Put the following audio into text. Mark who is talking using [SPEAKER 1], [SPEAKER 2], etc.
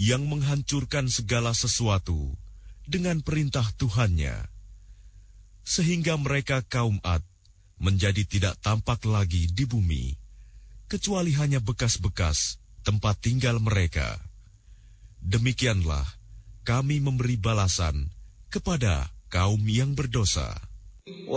[SPEAKER 1] yang menghancurkan segala sesuatu dengan perintah Tuhannya, sehingga mereka kaum Ad menjadi tidak tampak lagi di bumi, kecuali hanya bekas-bekas tempat tinggal mereka. Demikianlah kami memberi balasan kepada kaum yang berdosa.